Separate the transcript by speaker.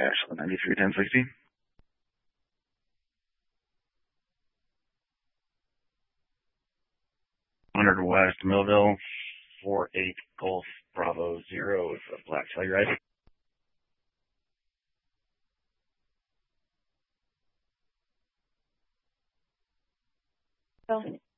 Speaker 1: Ashland, 931060. 100 West Millville, 48 Golf Bravo 0 is a black Telluride.
Speaker 2: Go ahead.